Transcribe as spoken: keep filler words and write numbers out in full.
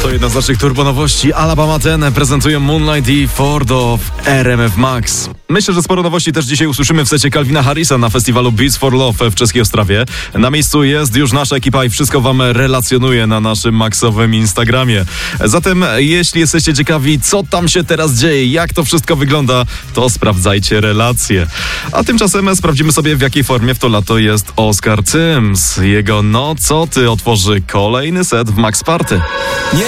To jedna z naszych turbonowości. Alabama ten prezentują Moonlight i Ford w R M F Max. Myślę, że sporo nowości też dzisiaj usłyszymy w secie Calvina Harrisa na festiwalu Beats for Love w czeskiej Ostrawie. Na miejscu jest już nasza ekipa i wszystko wam relacjonuje na naszym maxowym Instagramie. Zatem jeśli jesteście ciekawi, co tam się teraz dzieje, jak to wszystko wygląda, to sprawdzajcie relacje. A tymczasem sprawdzimy sobie, w jakiej formie w to lato jest Oscar Sims. Jego No Co Ty otworzy kolejny set w Max Party. Nie